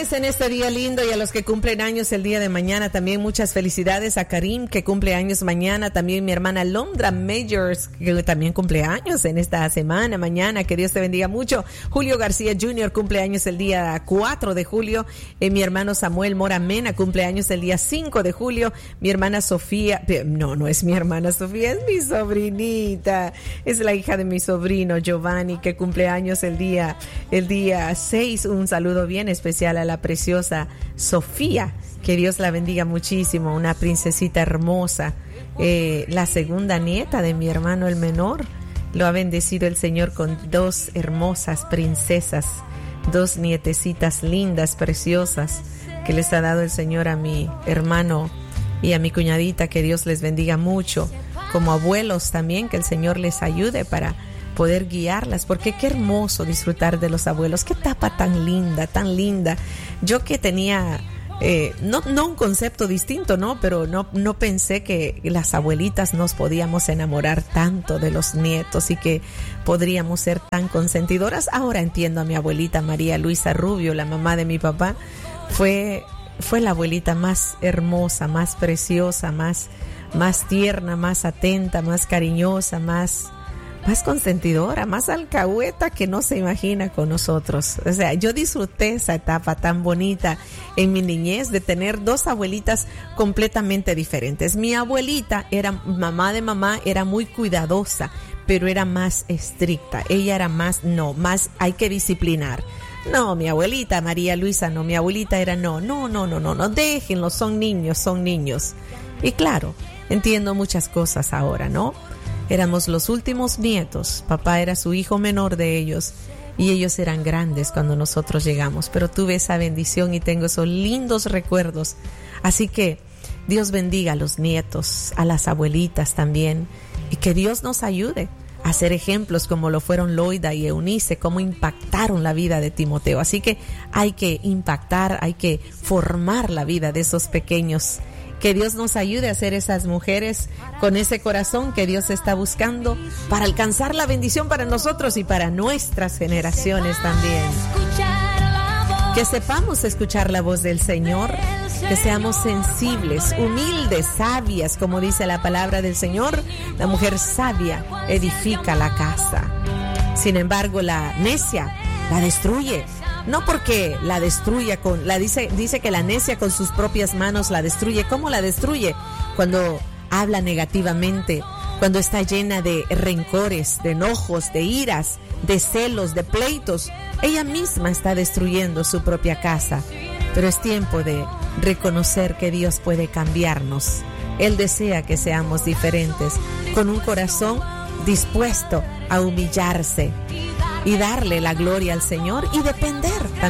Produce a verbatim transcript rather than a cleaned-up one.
En este día lindo y a los que cumplen años el día de mañana también muchas felicidades a Karim que cumple años mañana, también mi hermana Londra Majors que también cumple años en esta semana, mañana, que Dios te bendiga mucho. Julio García junior cumple años el día cuatro de julio, eh, mi hermano Samuel Mora Mena cumple años el día cinco de julio, mi hermana Sofía, no, no es mi hermana Sofía, es mi sobrinita, es la hija de mi sobrino Giovanni que cumple años el día, el día seis, un saludo bien especial a la preciosa Sofía, que Dios la bendiga muchísimo, una princesita hermosa, eh, la segunda nieta de mi hermano el menor, lo ha bendecido el Señor con dos hermosas princesas, dos nietecitas lindas, preciosas, que les ha dado el Señor a mi hermano y a mi cuñadita, que Dios les bendiga mucho, como abuelos también, que el Señor les ayude para poder guiarlas, porque qué hermoso disfrutar de los abuelos, qué etapa tan linda, tan linda. Yo que tenía, eh, no, no un concepto distinto, ¿no? Pero no, no pensé que las abuelitas nos podíamos enamorar tanto de los nietos y que podríamos ser tan consentidoras. Ahora entiendo a mi abuelita María Luisa Rubio, la mamá de mi papá, fue, fue la abuelita más hermosa, más preciosa, más, más tierna, más atenta, más cariñosa, más... más consentidora, más alcahueta que no se imagina con nosotros. O sea, yo disfruté esa etapa tan bonita en mi niñez de tener dos abuelitas completamente diferentes. Mi abuelita era mamá de mamá, era muy cuidadosa, pero era más estricta. Ella era más, no, más hay que disciplinar. No, mi abuelita María Luisa, no, mi abuelita era no, no, no, no, no, no, déjenlos, son niños, son niños. Y claro, entiendo muchas cosas ahora, ¿no? Éramos los últimos nietos, papá era su hijo menor de ellos y ellos eran grandes cuando nosotros llegamos, pero tuve esa bendición y tengo esos lindos recuerdos. Así que Dios bendiga a los nietos, a las abuelitas también, y que Dios nos ayude a ser ejemplos como lo fueron Loida y Eunice, cómo impactaron la vida de Timoteo. Así que hay que impactar, hay que formar la vida de esos pequeños. Que Dios nos ayude a ser esas mujeres con ese corazón que Dios está buscando para alcanzar la bendición para nosotros y para nuestras generaciones también. Que sepamos escuchar la voz del Señor, que seamos sensibles, humildes, sabias, como dice la palabra del Señor. La mujer sabia edifica la casa. Sin embargo, la necia la destruye. No porque la destruya con, la dice, dice que la necia con sus propias manos la destruye. ¿Cómo la destruye? Cuando habla negativamente, cuando está llena de rencores, de enojos, de iras, de celos, de pleitos. Ella misma está destruyendo su propia casa. Pero es tiempo de reconocer que Dios puede cambiarnos. Él desea que seamos diferentes, con un corazón dispuesto a humillarse y darle la gloria al Señor y depender también